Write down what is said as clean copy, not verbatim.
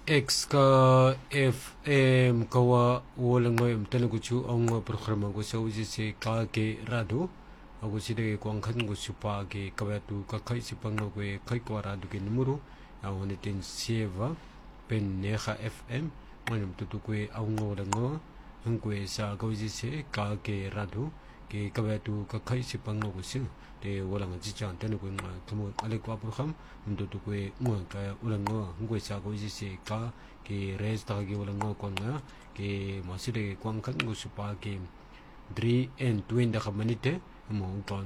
X ka FM kawa walang ngoy telugu chu ang programa ko sa uji se ka ke rado ako si de kwang khan ko supa ke kawatu ka khai si pang no ke khai ko rado ke numero awon tin sieva pen neha FM manum tutu ko ang ngolang ngo ang ko sa ko uji se ka ke rado ke kawatu ka khai si pang no ko si de walang ji chan telugu ma tumo ale ko program tutu ko mo ka ulang ngo ang ko sa ko uji se ka ke res ta ke ulang ngo kon na ke masire kwang khan ko supa ke 3 and 2 da kamanite mo kon